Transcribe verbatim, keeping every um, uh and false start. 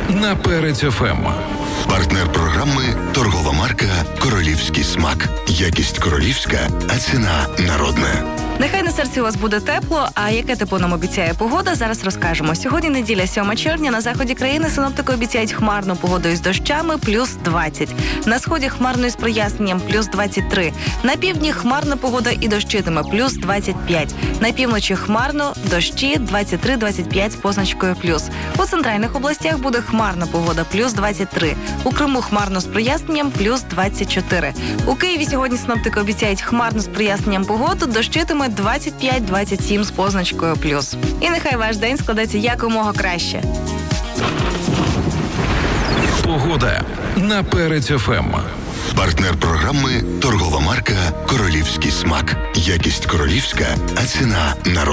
на Перець еф ем. Партнер програми торгова марка «Королівський смак». Якість королівська, а ціна народна. Нехай на серці у вас буде тепло, а яке тепло нам обіцяє погода, зараз розкажемо. Сьогодні неділя, сьоме червня, на заході країни синоптики обіцяють хмарну погоду із дощами, плюс двадцять. На сході хмарно із проясненням, плюс двадцять три. На півдні хмарна погода і дощитиме, плюс двадцять п'ять. На півночі хмарно, дощі, двадцять три двадцять п'ять з позначкою плюс. У центральних областях буде хмарна погода, плюс двадцять три. У Криму хмарно з проясненням, плюс двадцять чотири. У Києві сьогодні синоптики обіцяють хмарно з проясненням погоду, дощитиме двадцять п'ять двадцять сім з позначкою плюс. І нехай ваш день складеться якомога краще. Погода на Перець еф ем. Партнер програми торгова марка «Королівський смак». Якість королівська, а ціна народна.